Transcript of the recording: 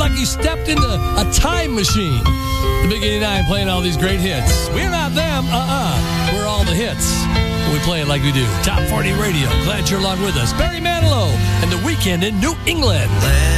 like he stepped into a time machine. The Big 89 playing all these great hits. We're not them, we're all the hits. We play it like we do. Top 40 Radio. Glad you're along with us. Barry Manilow and The Weekend in New England.